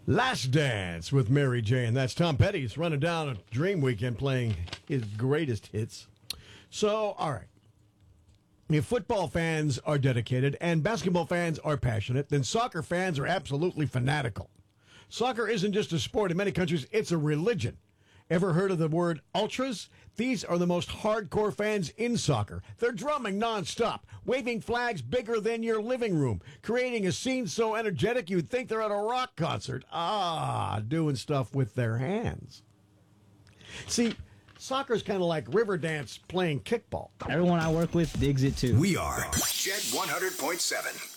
Last Dance with Mary Jane. That's Tom Petty. He's running down a Dream Weekend playing his greatest hits. So, all right. If football fans are dedicated and basketball fans are passionate, then soccer fans are absolutely fanatical. Soccer isn't just a sport. In many countries, it's a religion. Ever heard of the word ultras? These are the most hardcore fans in soccer. They're drumming nonstop, waving flags bigger than your living room, creating a scene so energetic you'd think they're at a rock concert. Doing stuff with their hands. See, soccer's kind of like river dance playing kickball. Everyone I work with digs it too. We are Jet 100.7.